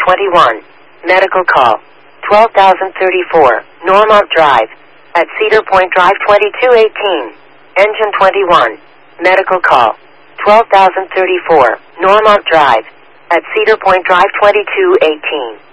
21. Medical call. 12,034. Normont Drive. At Cedar Point Drive 2218. Engine 21. Medical call. 12,034. Normont Drive. At Cedar Point Drive 2218.